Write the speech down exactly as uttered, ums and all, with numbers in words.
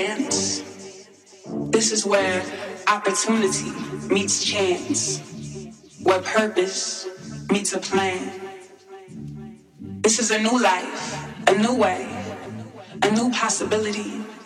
dance. This is where opportunity meets chance, where purpose meets a plan. This is a new life, a new way, a new possibility.